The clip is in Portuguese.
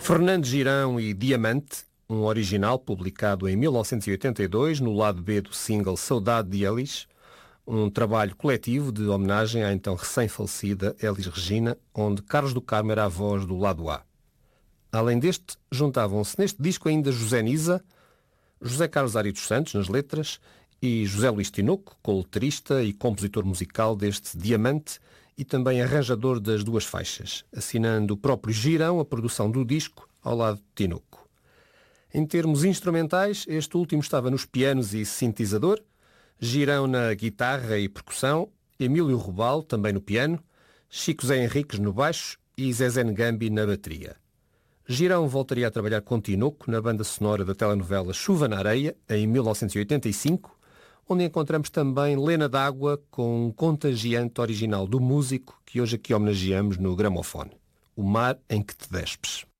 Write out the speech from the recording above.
Fernando Girão e Diamante, um original publicado em 1982 no lado B do single Saudade de Elis, um trabalho coletivo de homenagem à então recém-falecida Elis Regina, onde Carlos do Carmo era a voz do lado A. Além deste, juntavam-se neste disco ainda José Nisa, José Carlos Ari dos Santos nas letras e José Luís Tinoco, co-letrista e compositor musical deste Diamante e também arranjador das duas faixas, assinando o próprio Girão a produção do disco ao lado de Tinoco. Em termos instrumentais, este último estava nos pianos e sintetizador, Girão na guitarra e percussão, Emílio Robal também no piano, Chico Zé Henriques no baixo e Zezé Ngambi na bateria. Girão voltaria a trabalhar com Tinoco na banda sonora da telenovela Chuva na Areia, em 1985, onde encontramos também Lena d'Água com um contagiante original do músico que hoje aqui homenageamos no gramofone, O Mar em que te Despes.